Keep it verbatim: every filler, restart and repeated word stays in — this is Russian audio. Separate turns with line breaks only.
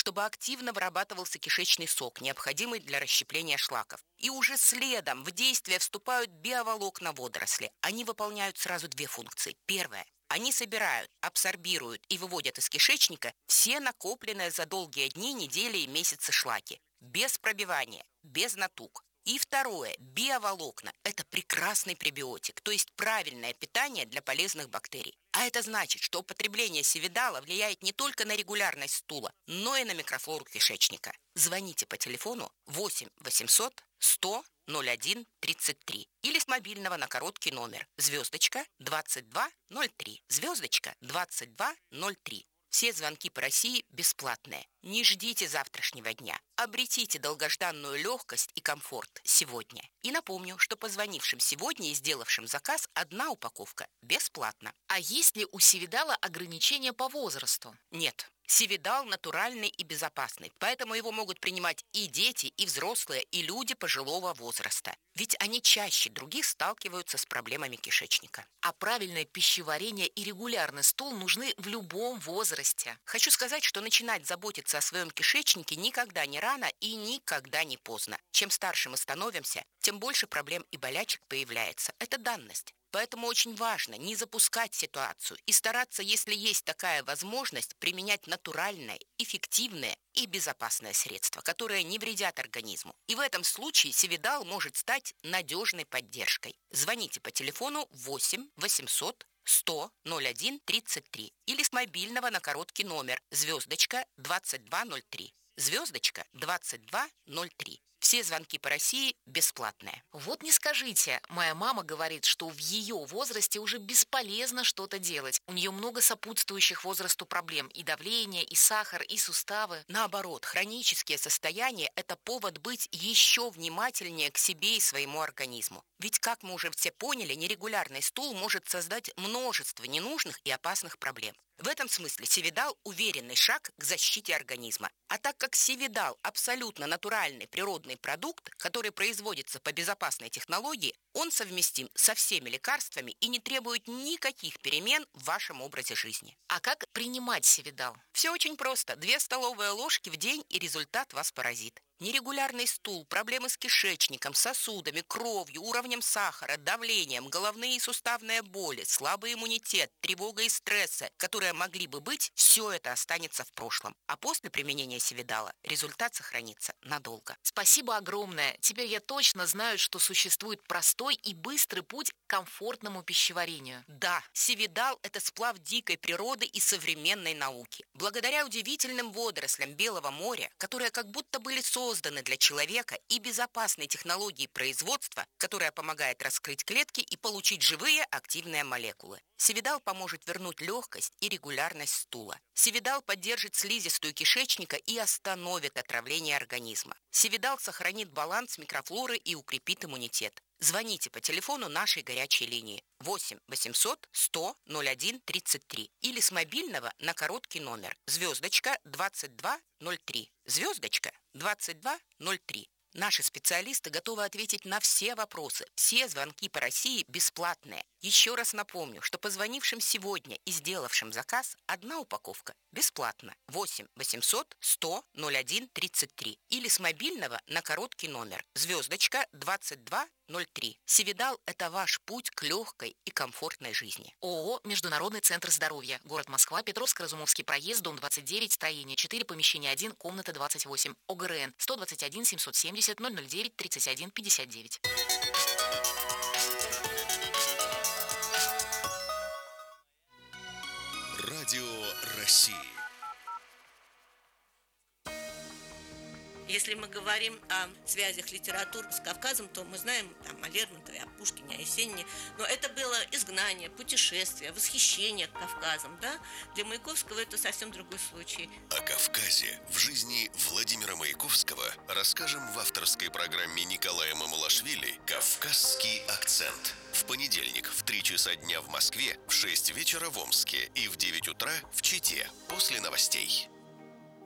чтобы активно вырабатывался кишечный сок, необходимый для расщепления шлаков. И уже следом в действие вступают биоволокна водоросли. Они выполняют сразу две функции. Первая. Они собирают, абсорбируют и выводят из кишечника все накопленные за долгие дни, недели и месяцы шлаки. Без пробивания, без натуг. И второе. Биоволокна – это прекрасный пребиотик, то есть правильное питание для полезных бактерий. А это значит, что употребление севидала влияет не только на регулярность стула, но и на микрофлору кишечника. Звоните по телефону восемь восемьсот сто ноль один тридцать три или с мобильного на короткий номер звездочка двадцать два ноль три, звездочка двадцать два ноль три. Все звонки по России бесплатные. Не ждите завтрашнего дня. Обретите долгожданную легкость и комфорт сегодня. И напомню, что позвонившим сегодня и сделавшим заказ одна упаковка бесплатно.
А есть ли у севидала ограничения по возрасту?
Нет. Севидал натуральный и безопасный, поэтому его могут принимать и дети, и взрослые, и люди пожилого возраста. Ведь они чаще других сталкиваются с проблемами кишечника.
А правильное пищеварение и регулярный стул нужны в любом возрасте.
Хочу сказать, что начинать заботиться о своем кишечнике никогда не рано и никогда не поздно. Чем старше мы становимся, тем больше проблем и болячек появляется. Это данность. Поэтому очень важно не запускать ситуацию и стараться, если есть такая возможность, применять натуральное, эффективное и безопасное средство, которое не вредят организму. И в этом случае севидал может стать надежной поддержкой. Звоните по телефону восемь восемьсот сто ноль один тридцать три или с мобильного на короткий номер звездочка двадцать два ноль три. Звездочка двадцать два ноль три. Все звонки по России бесплатные.
Вот не скажите, моя мама говорит, что в ее возрасте уже бесполезно что-то делать. У нее много сопутствующих возрасту проблем. И давление, и сахар, и суставы.
Наоборот, хронические состояния – это повод быть еще внимательнее к себе и своему организму. Ведь, как мы уже все поняли, нерегулярный стул может создать множество ненужных и опасных проблем. В этом смысле севидал – уверенный шаг к защите организма. А так как севидал – абсолютно натуральный природный продукт, который производится по безопасной технологии, он совместим со всеми лекарствами и не требует никаких перемен в вашем образе жизни.
А как принимать севидал?
Все очень просто. Две столовые ложки в день, и результат вас поразит. Нерегулярный стул, проблемы с кишечником, сосудами, кровью, уровнем сахара, давлением, головные и суставные боли, слабый иммунитет, тревога и стрессы, которые могли бы быть, все это останется в прошлом. А после применения севидала результат сохранится надолго.
Спасибо огромное. Теперь я точно знаю, что существует простой и быстрый путь к комфортному пищеварению.
Да, севидал – это сплав дикой природы и современной науки. Благодаря удивительным водорослям Белого моря, которые как будто были созданы созданы для человека, и безопасной технологии производства, которая помогает раскрыть клетки и получить живые активные молекулы. Севидал поможет вернуть легкость и регулярность стула. Севидал поддержит слизистую кишечника и остановит отравление организма. Севидал сохранит баланс микрофлоры и укрепит иммунитет. Звоните по телефону нашей горячей линии восемь восемьсот сто ноль один тридцать три или с мобильного на короткий номер звездочка двадцать два ноль три. Звездочка двадцать два ноль три. Наши специалисты готовы ответить на все вопросы. Все звонки по России бесплатные. Еще раз напомню, что позвонившим сегодня и сделавшим заказ одна упаковка бесплатно. восемь восемьсот сто ноль один тридцать три или с мобильного на короткий номер звездочка двадцать два ноль три. Севидал – это ваш путь к легкой и комфортной жизни.
ООО «Международный центр здоровья». Город Москва, Петровско-Разумовский проезд, дом двадцать девять, строение четыре, помещение один, комната двадцать восемь. ОГРН сто двадцать один семьсот семьдесят ноль ноль девять тридцать один пятьдесят девять.
Радио России.
Если мы говорим о связях литератур с Кавказом, то мы знаем там, о Лермонтове, о Пушкине, о Есенине. Но это было изгнание, путешествие, восхищение Кавказом. Да? Для Маяковского это совсем другой случай.
О Кавказе в жизни Владимира Маяковского расскажем в авторской программе Николая Мамулашвили «Кавказский акцент». В понедельник в три часа дня в Москве, в шесть вечера в Омске и в девять утра в Чите после новостей.